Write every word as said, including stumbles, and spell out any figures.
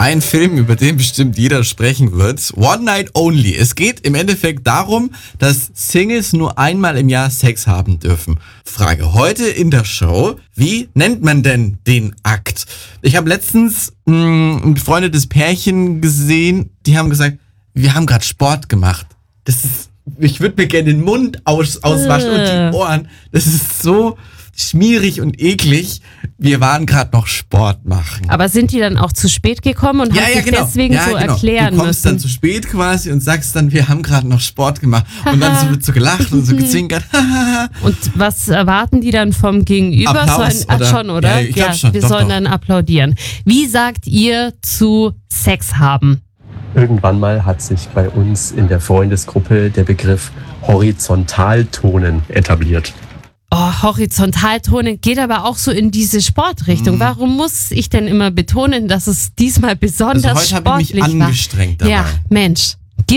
Ein Film, über den bestimmt jeder sprechen wird. One Night Only. Es geht im Endeffekt darum, dass Singles nur einmal im Jahr Sex haben dürfen. Frage heute in der Show, wie nennt man denn den Akt? Ich habe letztens mh, ein befreundetes Pärchen gesehen, die haben gesagt, wir haben gerade Sport gemacht. Das ist, ich würde mir gerne den Mund aus, auswaschen äh. und die Ohren. Das ist so schmierig und eklig. Wir waren gerade noch Sport machen. Aber sind die dann auch zu spät gekommen und ja, haben ja, sich genau. deswegen ja, so genau. erklären Du kommst müssen? dann zu spät quasi und sagst dann, wir haben gerade noch Sport gemacht. Und dann so wird so gelacht und so gezwinkert. Und was erwarten die dann vom Gegenüber? Applaus, sollen, ach, oder? schon, oder? Ja, ich glaub ja, schon. wir Doch, sollen doch. dann applaudieren. Wie sagt ihr zu Sex haben? Irgendwann mal hat sich bei uns in der Freundesgruppe der Begriff Horizontaltonen etabliert. Oh, Horizontaltonen geht aber auch so in diese Sportrichtung. Mhm. Warum muss ich denn immer betonen, dass es diesmal besonders Also heute habe ich sportlich mich angestrengt war? dabei. Ja, Mensch.